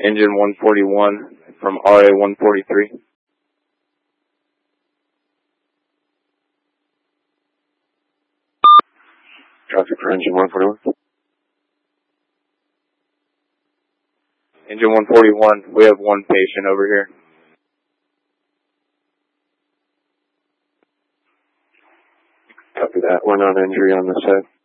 Engine 141 from RA 143. Traffic for engine 141. Engine 141, we have one patient over here. Copy that. One non-injury on this side.